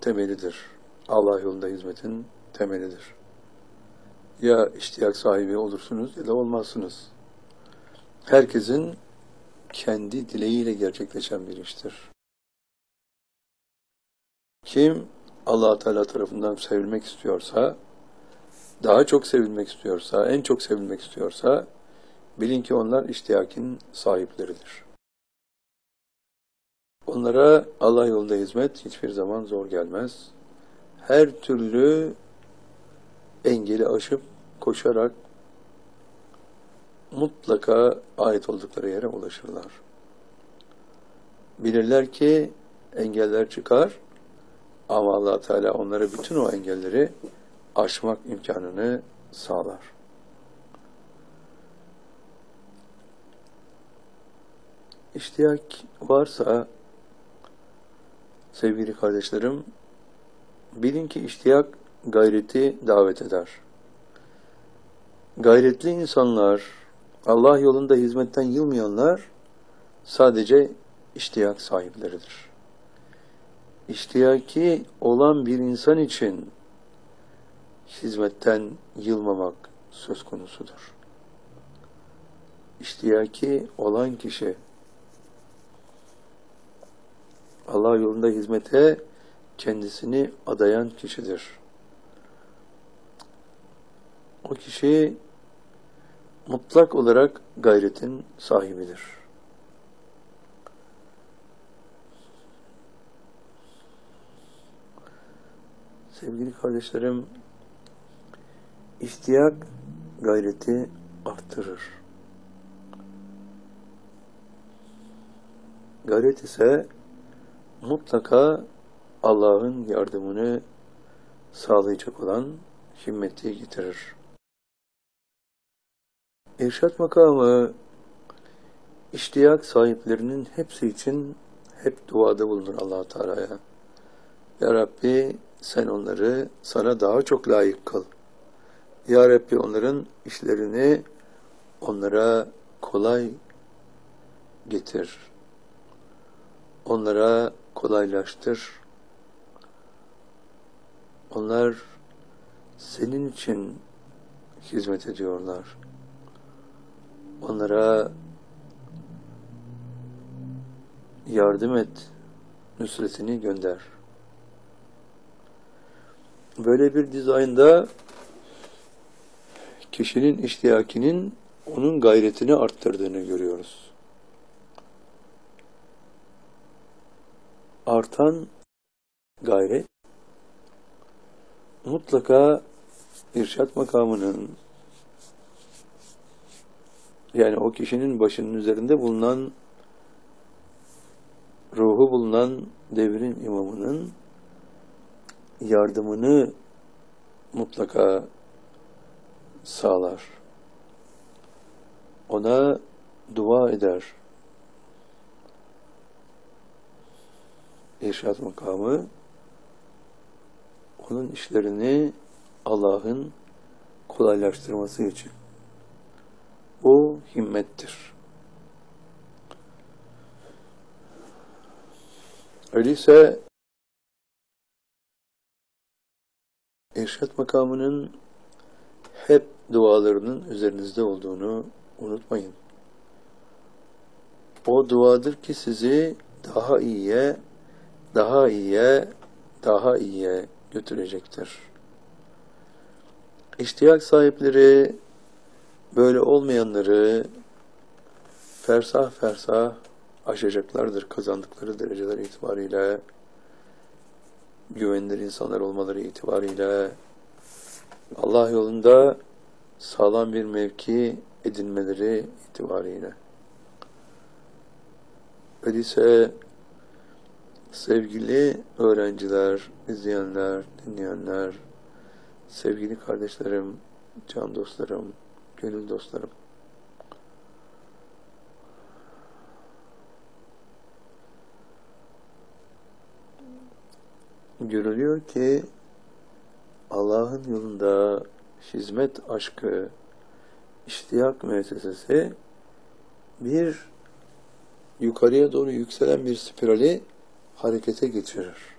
temelidir. Allah yolunda hizmetin temelidir. Ya iştiyak sahibi olursunuz ya da olmazsınız. Herkesin kendi dileğiyle gerçekleşen bir iştir. Kim Allah Teala tarafından sevilmek istiyorsa, daha çok sevilmek istiyorsa, en çok sevilmek istiyorsa, bilin ki onlar iştiyakin sahipleridir. Onlara Allah yolunda hizmet hiçbir zaman zor gelmez. Her türlü engeli aşıp koşarak mutlaka ait oldukları yere ulaşırlar. Bilirler ki engeller çıkar ama Allah Teala onlara bütün o engelleri aşmak imkanını sağlar. İştiyak varsa sevgili kardeşlerim, bilin ki iştiyak gayreti davet eder. Gayretli insanlar, Allah yolunda hizmetten yılmayanlar sadece iştiyak sahipleridir. İştiyaki olan bir insan için hizmetten yılmamak söz konusudur. İştiyaki olan kişi Allah yolunda hizmete kendisini adayan kişidir. O kişi mutlak olarak gayretin sahibidir. Sevgili kardeşlerim, iştiyak gayreti arttırır. Gayret ise mutlaka Allah'ın yardımını sağlayacak olan himmeti getirir. İrşad makamı, iştiyak sahiplerinin hepsi için hep duada bulunur Allah-u Teala'ya. Ya Rabbi sen onları sana daha çok layık kıl. Ya Rabbi onların işlerini onlara kolay getir. Onlara kolaylaştır. Onlar senin için hizmet ediyorlar. Onlara yardım et, nusretini gönder. Böyle bir dizaynda kişinin iştiyakinin onun gayretini arttırdığını görüyoruz. Artan gayret mutlaka irşad makamının, yani o kişinin başının üzerinde bulunan, ruhu bulunan devrin imamının yardımını mutlaka sağlar. Ona dua eder. İrşad makamı onun işlerini Allah'ın kolaylaştırması için. Bu himmettir. Öyleyse irşad makamının hep dualarının üzerinizde olduğunu unutmayın. O duadır ki sizi daha iyiye, daha iyiye, daha iyiye götürecektir. İştiyak sahipleri böyle olmayanları fersah fersah aşacaklardır kazandıkları dereceler itibariyle, güvenilir insanlar olmaları itibariyle, Allah yolunda sağlam bir mevki edinmeleri itibariyle. Öyleyse sevgili öğrenciler, izleyenler, dinleyenler, sevgili kardeşlerim, can dostlarım, gönül dostlarım, görülüyor ki Allah'ın yolunda hizmet aşkı, iştiyak müessesesi bir yukarıya doğru yükselen bir spirali harekete geçirir.